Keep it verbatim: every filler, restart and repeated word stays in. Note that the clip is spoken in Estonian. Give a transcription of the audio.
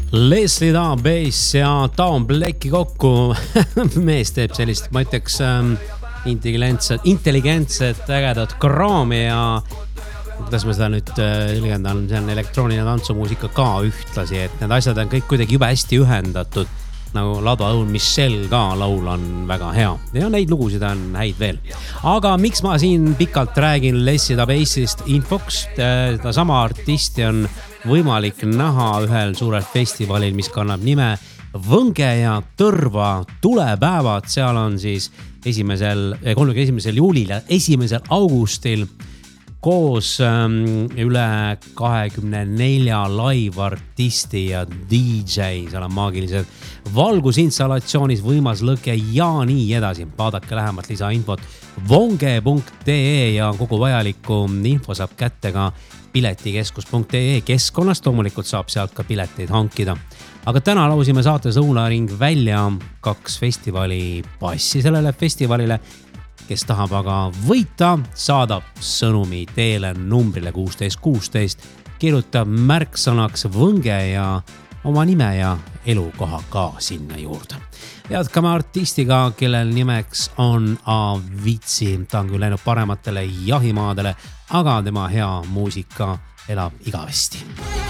Leslie Dawn Bass ja Dawn Blacki kokku. Mees teeb sellist, ma ütleks, intelligentset, intelligentset, ägedat kraami ja kuidas ma seda nüüd tõlgendan, see on elektrooniline tantsumuusika ka ühtlasi, et need asjad on kõik kuidagi juba hästi ühendatud. Nagu Lado Õun Michelle ka laul on väga hea ja neid lugusid on häid veel. Aga miks ma siin pikalt räägin Leslie Dawn Bassist infoks, seda sama artisti on võimalik näha ühel suurel festivalil, mis kannab nime Võnge ja Tõrva tulepäevad. Seal on siis esimesel, kolmekümne esimesel juulil ja esimesel augustil koos ähm, üle kahekümne nelja live-artisti ja D J, seal on maagilised valgusinstallatsioonis, võimas lõke ja nii edasi. Vaadake lähemalt lisainfot vonge punkt ee ja kogu vajaliku info saab kätte ka piletikeskus punkt ee keskkonnast. Loomulikult saab sealt ka pileteid hankida. Aga täna lausime saates Õunaring välja kaks festivali passi sellele festivalile. Kes tahab aga võita, saadab sõnumi teele numbrile kuusteist kuusteist, kirjutab märksõnaks Võnge ja oma nime ja elukoha ka sinna juurde. Jätkame artistiga, kellel nimeks on Avitsi. Ta on küll läinud parematele jahimaadele, aga tema hea muusika elab igavesti.